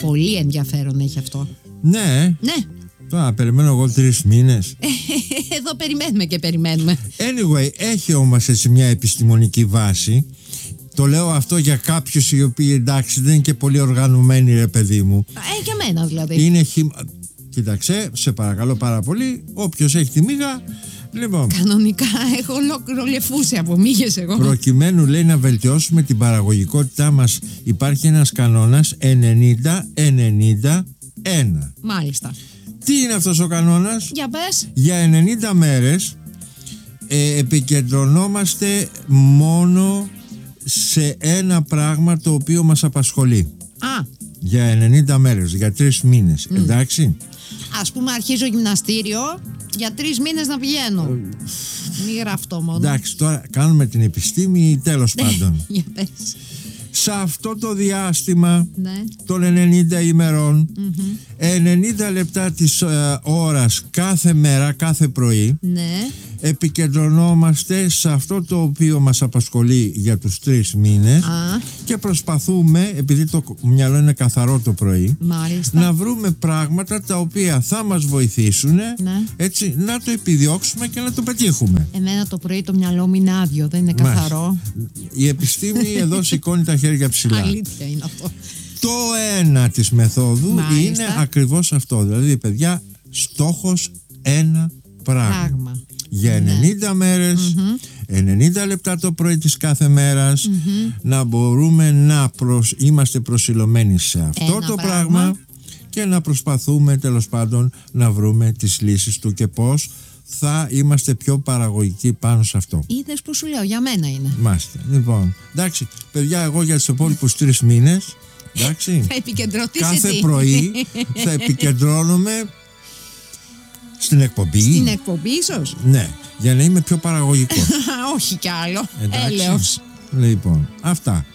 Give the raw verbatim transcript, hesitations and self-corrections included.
Πολύ ενδιαφέρον έχει αυτό. Ναι. Ναι. Τώρα περιμένω εγώ τρεις μήνες. Εδώ περιμένουμε και περιμένουμε. Anyway, έχει όμως έτσι μια επιστημονική βάση. Το λέω αυτό για κάποιους οι οποίοι, εντάξει, δεν είναι και πολύ οργανωμένοι, ρε παιδί μου. Ε, για μένα δηλαδή. Είναι χυμ... Κοίταξε, σε παρακαλώ πάρα πολύ, όποιος έχει τη μύγα. Λοιπόν, κανονικά έχω ολόκληρο λεφούσι από μύγες εγώ. Προκειμένου, λέει, να βελτιώσουμε την παραγωγικότητά μας, υπάρχει ένας κανόνας ενενήντα ενενήντα ένα. Μάλιστα. Τι είναι αυτός ο κανόνας? Για πες. Για ενενήντα μέρες ε, επικεντρωνόμαστε μόνο σε ένα πράγμα το οποίο μας απασχολεί. Α. Για ενενήντα μέρες, για τρεις μήνες, mm. εντάξει. Ας πούμε αρχίζω γυμναστήριο, για τρεις μήνες να πηγαίνω. Μη γραφτώ μόνο. Εντάξει, τώρα κάνουμε την επιστήμη, τέλος πάντων. Για πες. Σε αυτό το διάστημα, ναι, των ενενήντα ημερών, mm-hmm. ενενήντα λεπτά της ε, ώρας κάθε μέρα, κάθε πρωί, ναι, επικεντρωνόμαστε σε αυτό το οποίο μας απασχολεί για τους τρεις μήνες. Α. Και προσπαθούμε, επειδή το μυαλό είναι καθαρό το πρωί, μάλιστα, να βρούμε πράγματα τα οποία θα μας βοηθήσουν, ναι, έτσι, να το επιδιώξουμε και να το πετύχουμε. Εμένα το πρωί το μυαλό μου είναι άδειο, δεν είναι καθαρό. Η επιστήμη εδώ σηκώνει τα χέρια ψηλά. Αλήθεια είναι αυτό. Το ένα της μεθόδου, μάλιστα, είναι ακριβώς αυτό. Δηλαδή, παιδιά, στόχος ένα πράγμα, πράγμα. Για ενενήντα ναι. μέρες, mm-hmm. ενενήντα λεπτά το πρωί της κάθε μέρας, mm-hmm. να μπορούμε να προσ... είμαστε προσιλωμένοι σε αυτό ένα το πράγμα. πράγμα και να προσπαθούμε, τέλος πάντων, να βρούμε τις λύσεις του και πώς θα είμαστε πιο παραγωγικοί πάνω σε αυτό. Είδες που σου λέω, για μένα είναι. Μάστε. Λοιπόν, εντάξει, παιδιά, εγώ για τους επόμενους τρεις μήνες, εντάξει, θα επικεντρωθείς κάθε εσύ. πρωί θα επικεντρώνομαι στην εκπομπή. Στην εκπομπή ίσως. Ναι, για να είμαι πιο παραγωγικό. Όχι κι άλλο. Εντάξει. Έλεος. Λοιπόν, αυτά.